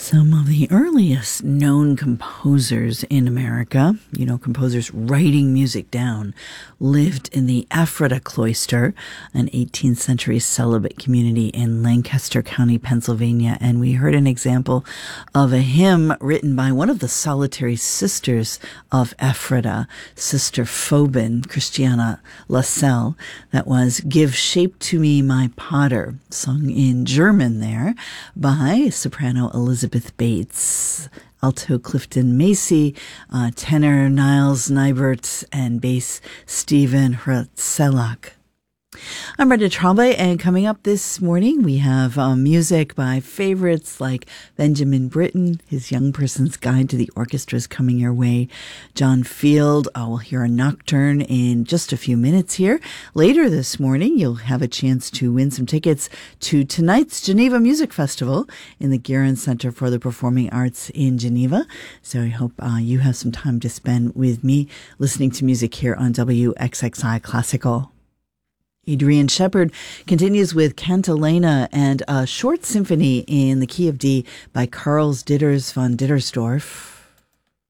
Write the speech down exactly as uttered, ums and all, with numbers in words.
Some of the earliest known composers in America, you know, composers writing music down, lived in the Ephrata Cloister, an eighteenth century celibate community in Lancaster County, Pennsylvania. And we heard an example of a hymn written by one of the solitary sisters of Ephrata, Sister Phobin, Christiana Lascelles, that was "Give Shape to Me, My Potter," sung in German there by soprano Elizabeth Bates, alto Clifton Macy, uh, tenor Niles Nybert, and bass Stephen Hrzelak. I'm Brenda Traube, and coming up this morning, we have uh, music by favorites like Benjamin Britten. His Young Person's Guide to the Orchestra is coming your way. John Field, uh, we'll hear a nocturne in just a few minutes here. Later this morning, you'll have a chance to win some tickets to tonight's Geneva Music Festival in the Guerin Center for the Performing Arts in Geneva. So I hope uh, you have some time to spend with me listening to music here on W X X I Classical. Adrian Shepard continues with Cantilena and a short symphony in the key of D by Carls Ditters von Dittersdorf.